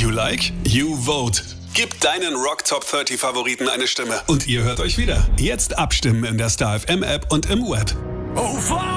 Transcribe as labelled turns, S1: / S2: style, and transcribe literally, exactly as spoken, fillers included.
S1: You like? You vote. Gib deinen Rock Top dreißig Favoriten eine Stimme. Und ihr hört euch wieder. Jetzt abstimmen in der Star F M App und im Web.
S2: Oh,